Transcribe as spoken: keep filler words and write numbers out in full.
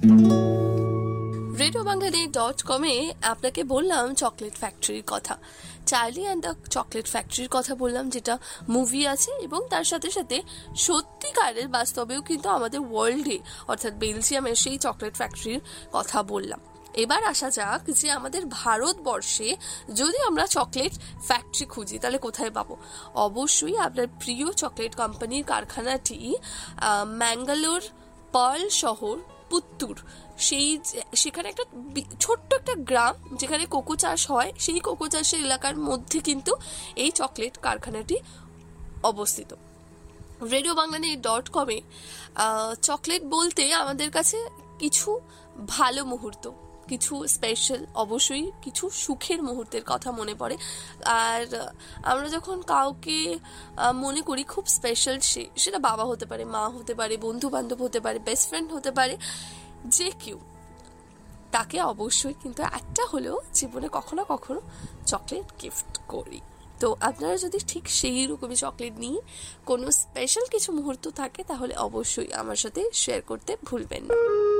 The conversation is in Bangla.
রেডিও বাংলাদেশ ডট কমে আপনাকে বললাম চকলেট ফ্যাক্টরির কথা, চার্লি অ্যান্ড দ্য চকলেট ফ্যাক্টরির কথা বললাম, যেটা মুভি আছে, এবং তার সাথে সাথে সত্যিকারের বাস্তবেও কিন্তু আমাদের ওয়ার্ল্ডে অর্থাৎ বেলজিয়ামের সেই চকলেট ফ্যাক্টরির কথা বললাম। এবার আসা যাক যে আমাদের ভারতবর্ষে যদি আমরা চকলেট ফ্যাক্টরি খুঁজি তাহলে কোথায় পাবো। অবশ্যই আপনার প্রিয় চকলেট কোম্পানির কারখানাটি ম্যাঙ্গালোর পার্ল শহর পুত্তুর, সেই সেখানে একটা ছোট্ট একটা গ্রাম যেখানে কোকো চাষ হয়, সেই কোকো চাষের এলাকার মধ্যে কিন্তু এই চকলেট কারখানাটি অবস্থিত। রেডিও বাংলাদেশ ডট কমে চকলেট বলতে আমাদের কাছে কিছু ভালো মুহূর্ত, কিছু স্পেশাল, অবশ্যই কিছু সুখের মুহূর্তের কথা মনে পড়ে। আর আমরা যখন কাউকে মনে করি খুব স্পেশাল, সে সেটা বাবা হতে পারে, মা হতে পারে, বন্ধু বান্ধব হতে পারে, বেস্ট ফ্রেন্ড হতে পারে, যে কেউ, তাকে অবশ্যই কিন্তু একটা হলেও জীবনে কখনো কখনো চকলেট গিফট করি। তো আপনারা যদি ঠিক সেই রকমই চকলেট নিয়ে কোনো স্পেশাল কিছু মুহূর্ত থাকে তাহলে অবশ্যই আমার সাথে শেয়ার করতে ভুলবেন না।